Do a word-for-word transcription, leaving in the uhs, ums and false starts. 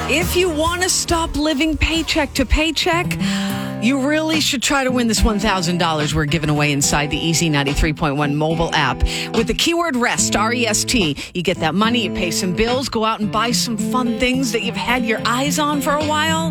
If you want to stop living paycheck to paycheck, you really should try to win this one thousand dollars we're giving away inside the Easy ninety-three point one mobile app. With the keyword REST, R E S T, you get that money, you pay some bills, go out and buy some fun things that you've had your eyes on for a while.